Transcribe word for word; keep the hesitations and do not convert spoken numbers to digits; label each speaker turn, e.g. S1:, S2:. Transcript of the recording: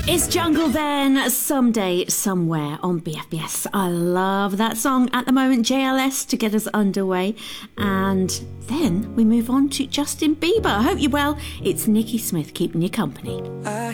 S1: It's Jungle then, Someday, Somewhere on B F B S. I love that song at the moment, J L S, to get us underway. And then we move on to Justin Bieber. I hope you're well. It's Nikki Smith keeping you company.